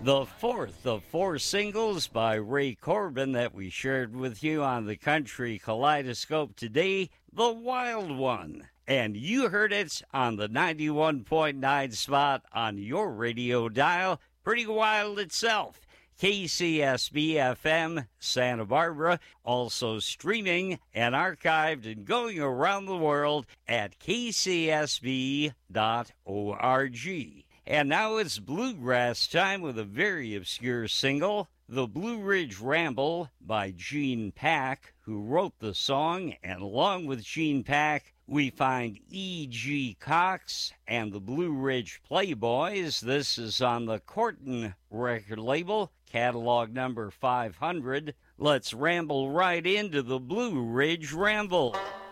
The fourth of four singles by Ray Corbin that we shared with you on the Country Kaleidoscope today, The Wild One. And you heard it on the 91.9 spot on your radio dial. Pretty wild itself. KCSB-FM Santa Barbara, also streaming and archived and going around the world at kcsb.org. And now it's bluegrass time with a very obscure single, The Blue Ridge Ramble by Gene Pack, who wrote the song, and along with Gene Pack, we find E.G. Cox and the Blue Ridge Playboys. This is on the Corton record label, catalog number 500. Let's ramble right into the Blue Ridge Ramble.